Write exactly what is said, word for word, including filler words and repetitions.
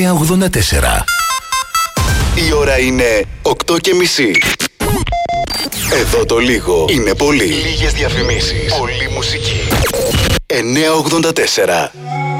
εννιά ογδόντα τέσσερα. Η ώρα είναι οκτώ και μισή. Εδώ το λίγο είναι πολύ. Λίγες διαφημίσεις. Πολύ μουσική. εννιά ογδόντα τέσσερα.